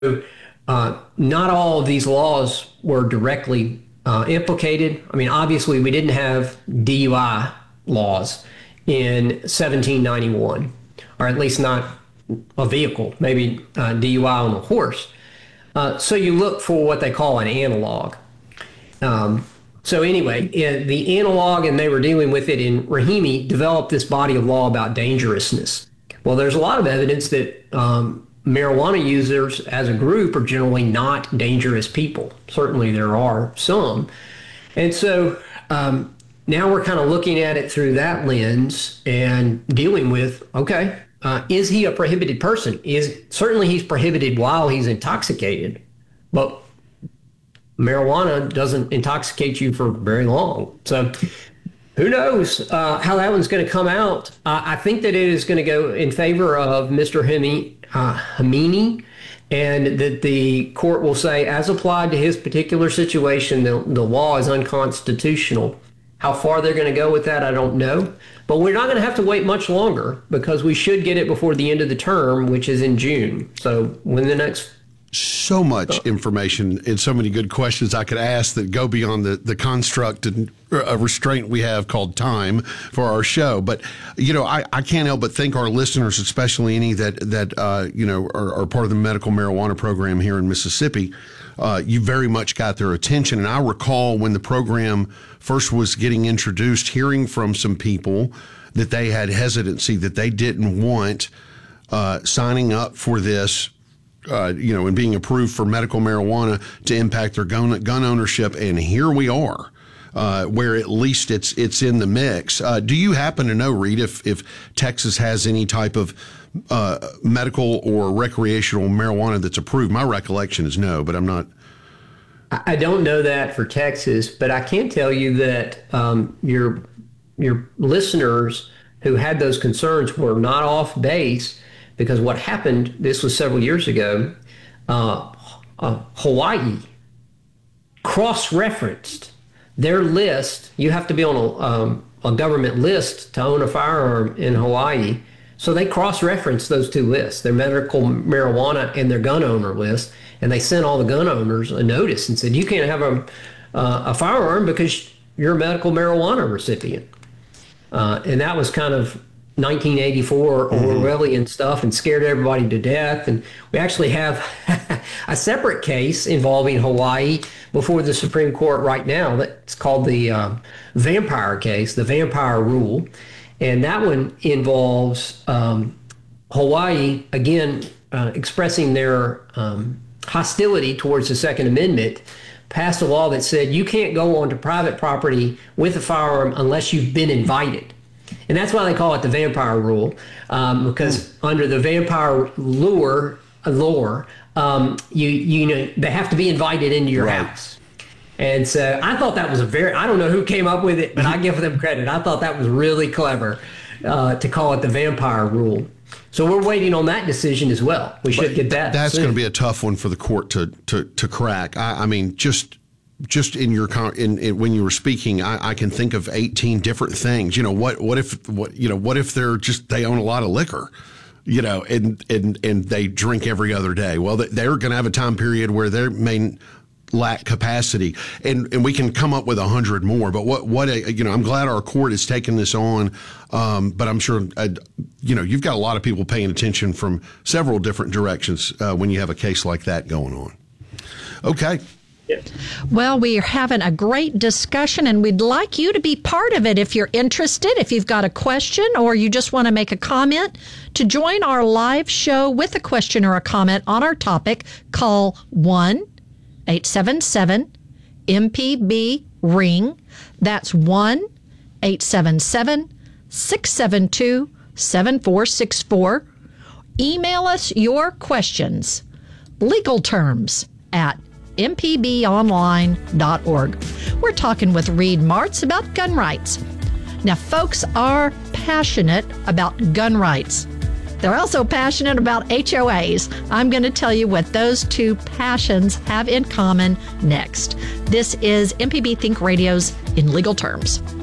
not all of these laws were directly implicated. I mean, obviously, we didn't have DUI laws in 1791, or at least not a vehicle, maybe DUI on a horse. So you look for what they call an analog. So anyway, the analog, and they were dealing with it in Rahimi, developed this body of law about dangerousness. Well, there's a lot of evidence that marijuana users as a group are generally not dangerous people. Certainly there are some. And so now we're kind of looking at it through that lens and dealing with, okay, is he a prohibited person? Certainly he's prohibited while he's intoxicated, but marijuana doesn't intoxicate you for very long. So who knows how that one's going to come out. I think that it is going to go in favor of Mr. Hamini, and that the court will say, as applied to his particular situation, the law is unconstitutional. How far they're going to go with that, I don't know. But we're not going to have to wait much longer, because we should get it before the end of the term, which is in June. So when the next... So much information and so many good questions I could ask that go beyond the construct and restraint we have called time for our show. But, I can't help but think our listeners, especially any that are part of the medical marijuana program here in Mississippi, you very much got their attention. And I recall when the program first was getting introduced, hearing from some people that they had hesitancy, that they didn't want signing up for this, and being approved for medical marijuana to impact their gun ownership. And here we are, where at least it's in the mix. Do you happen to know, Reed, if Texas has any type of medical or recreational marijuana that's approved? My recollection is no, but I'm not. I don't know that for Texas, but I can tell you that your listeners who had those concerns were not off base. Because what happened, this was several years ago, Hawaii cross-referenced their list. You have to be on a government list to own a firearm in Hawaii. So they cross-referenced those two lists, their medical marijuana and their gun owner list. And they sent all the gun owners a notice and said, you can't have a firearm because you're a medical marijuana recipient. And that was kind of 1984 Orwellian stuff, and scared everybody to death. And we actually have a separate case involving Hawaii before the Supreme Court right now. That's called the vampire case, the vampire rule. And that one involves Hawaii, again, expressing their hostility towards the Second Amendment, passed a law that said you can't go onto private property with a firearm unless you've been invited. And that's why they call it the vampire rule, because under the vampire lore, they have to be invited into your house. And so I thought that was I don't know who came up with it, but I give them credit. I thought that was really clever to call it the vampire rule. So we're waiting on that decision as well. We should get that. That's going to be a tough one for the court to crack. I mean, just in your when you were speaking, I can think of 18 different things. What if they own a lot of liquor, and they drink every other day? Well, they're going to have a time period where they may lack capacity, and we can come up with 100 more. But I'm glad our court is taking this on. But I'm sure you've got a lot of people paying attention from several different directions when you have a case like that going on. Okay. Well, we're having a great discussion, and we'd like you to be part of it if you're interested, if you've got a question or you just want to make a comment. To join our live show with a question or a comment on our topic, call 1-877-MPB-RING. That's 1-877-672-7464. Email us your questions. Legal terms at mpbonline.org. We're talking with Reed Martz about gun rights. Now, folks are passionate about gun rights. They're also passionate about HOAs. I'm going to tell you what those two passions have in common next. This is MPB Think Radio's In Legal Terms.